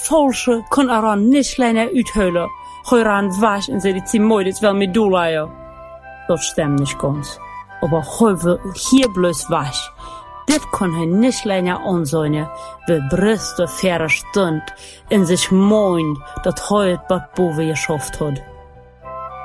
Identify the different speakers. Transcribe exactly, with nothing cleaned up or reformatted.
Speaker 1: solche kan er niet länger uithuilen. Gooi er was en zei dit is mooi, dit is wel met doelaio. Dat stemt niet ganz. Aber gooi we hier bloos was. Dit kan hij niet länger aanzien. We brüsten verre stund en zich meint dat hij het wat boven geschaft had.